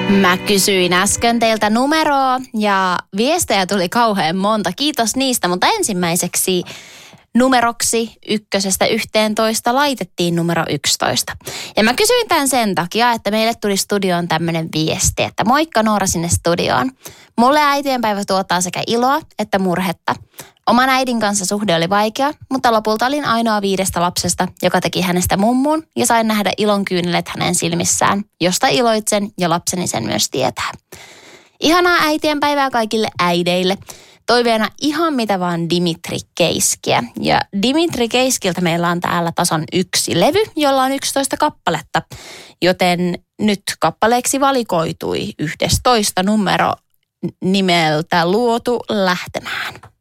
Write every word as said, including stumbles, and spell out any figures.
Mä kysyin äsken teiltä numeroa ja viestejä tuli kauhean monta. Kiitos niistä, mutta ensimmäiseksi numeroksi ykkösestä yhteentoista laitettiin numero yksitoista. Ja mä kysyin tämän sen takia, että meille tuli studioon tämmönen viesti, että moikka Noora sinne studioon. Mulle äitienpäivä tuottaa sekä iloa että murhetta. Oman äidin kanssa suhde oli vaikea, mutta lopulta olin ainoa viidestä lapsesta, joka teki hänestä mummuun ja sain nähdä ilon kyynelet hänen silmissään, josta iloitsen ja lapseni sen myös tietää. Ihanaa äitienpäivää kaikille äideille. Toiveena ihan mitä vaan Dimitri Keiskiä. Ja Dimitri Keiskiltä meillä on täällä tasan yksi levy, jolla on yksitoista kappaletta. Joten nyt kappaleeksi valikoitui yhdestoista numero nimeltä Luotu lähtemään.